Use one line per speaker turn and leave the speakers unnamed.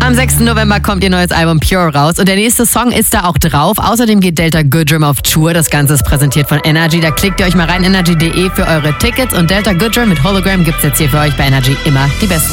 am 6. November kommt ihr neues Album Pure raus und der nächste Song ist da auch drauf. Außerdem geht Delta Goodrem auf Tour. Das Ganze ist präsentiert von Energy. Da klickt ihr euch mal rein, energy.de für eure Tickets. Und Delta Goodrem mit Hologram gibt's jetzt hier für euch bei Energy immer die besten